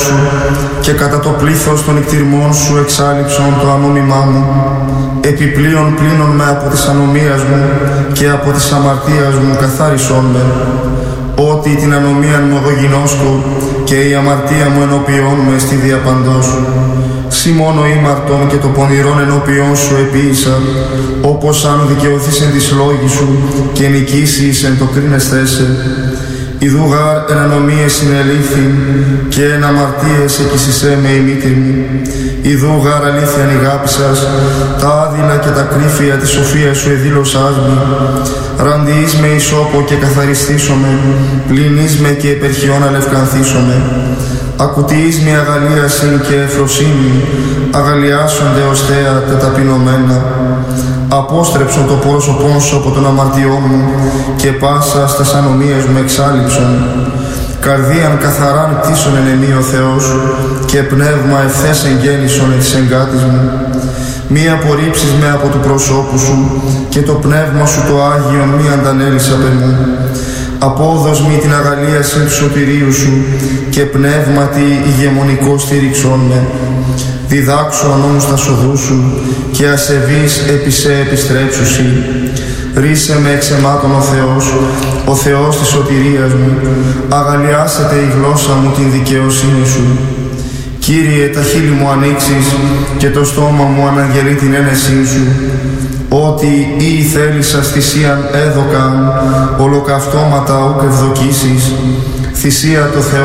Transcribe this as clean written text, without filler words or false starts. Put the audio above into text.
και κατά το πλήθος των εκτιρμών σου εξάλειψον το ανόμημά μου. Επιπλέον πλύνον με από της ανομίας μου και από της αμαρτίας μου καθάρισόν με. Ότι την ανομίαν μου εγώ γινώσκω και η αμαρτία μου ενώπιόν με στη διαπαντός σου. Συ μόνο ήμαρτον και το πονηρόν ενώπιόν σου επίησα, όπως αν δικαιωθείς εν της λόγης σου και νικήσεις εν το κρίνεσθέσαι. Ιδού γάρ εν ανομίες συνελήφθη και εν αμαρτίες εκεισισέ με η μήτηρ μου. Ιδού γάρ αλήθειαν ηγάπησας, τα άδειλα και τα κρύφια της σοφίας σου εδήλωσάς μη. Ραντιείς με ισόπο και καθαριστήσομαι, πλυνείς με και επερχιών αλευκανθήσομαι. Ακουτιείς με αγαλίασιν και εφροσύνη, αγαλιάσονται ως θέα τεταπεινωμένα. Απόστρεψον το πρόσωπόν σου από τον αμαρτιών μου και πάσα στας ανομίες μου εξάλειψον. Καρδίαν καθαράν κτίσον εν εμεί ο Θεός και πνεύμα ευθές εγγέννησον της εγκάτης μου. Μη απορρίψεις με από του προσώπου σου και το πνεύμα σου το Άγιον μη αντανέλεις απ' εμού. Απόδος μη την αγαλίαση του σωτηρίου σου και πνεύματι ηγεμονικό στήριξόν με. Διδάξου ανόμους τα σοδού σου και ασεβείς επί σε επιστρέψουσι. Ρίσε με εξ εμάτων ο Θεός της σωτηρίας μου. Αγαλιάσετε η γλώσσα μου την δικαιοσύνη σου. Κύριε, τα χείλη μου ανοίξεις και το στόμα μου αναγγελεί την ένεσή σου. Ότι ή θέλησας θυσίαν έδωκαν, ολοκαυτώματα ουκ ευδοκίσεις. Θυσία το Θεό